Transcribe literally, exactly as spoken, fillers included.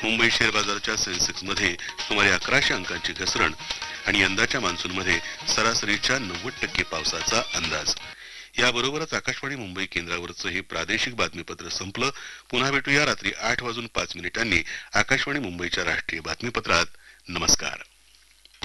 Mumbai share बाजाराच्या Sensex मध्ये सुमारे अकराशे अंकांची घसरण आणि यंदाच्या मान्सूनमध्ये सरासरीच्या नव्वद टक्के पावसाचा अंदाज. याबरोबरच आकाशवाणी मुंबई केंद्रावरचं हे प्रादेशिक बातमीपत्र संपलं. पुन्हा भेटूया रात्री आठ वाजून पाच मिनिटांनी आकाशवाणी मुंबईच्या राष्ट्रीय बातमीपत्रात. नमस्कार.